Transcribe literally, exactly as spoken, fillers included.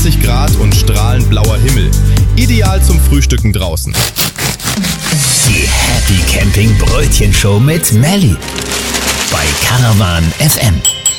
zwanzig Grad und strahlend blauer Himmel. Ideal zum Frühstücken draußen. Die Happy Camping Brötchen Show mit Melly bei Caravan F M.